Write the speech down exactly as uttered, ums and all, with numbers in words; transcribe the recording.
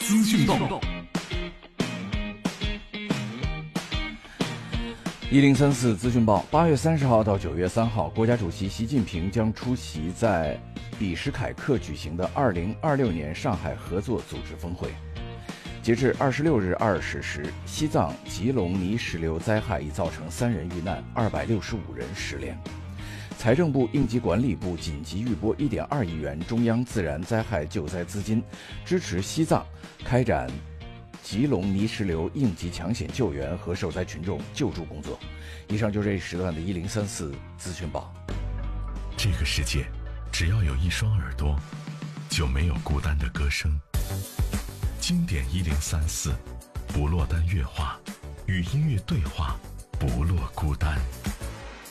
资讯报。一零三四资讯报，八月三十号到九月三号，国家主席习近平将出席在比什凯克举行的二零二六年上海合作组织峰会。截至二十六日二十时，西藏吉隆泥石流灾害已造成三人遇难，二百六十五人失联。财政部、应急管理部紧急预拨一点二亿元中央自然灾害救灾资金，支持西藏开展吉隆泥石流应急抢险救援和受灾群众救助工作。以上就是这一时段的一零三四资讯报。 这个世界，只要有一双耳朵，就没有孤单的歌声。经典一零三四，不落单乐话，与音乐对话，不落孤单。